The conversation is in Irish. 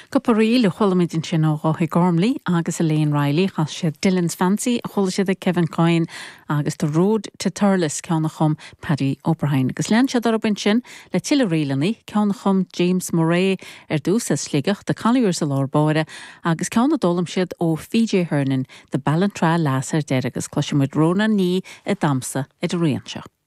Goparí le cholamidin sin ó Rothaí Gormley agus Elaine Riley chas sé Dylan's Fancy a chola siad Kevin Coyne agus The Road to Thurles ceanna chum Paddy O'Brien agus lean siad ar sin le tiile rialaní ceanna chum James Murray dús as sligach de caliúr sa lár báire agus ceanna dólam siad ó Fiji Hernan de Ballantrae lásar deir agus cloisimuid Rona ní a damsa i rian seo.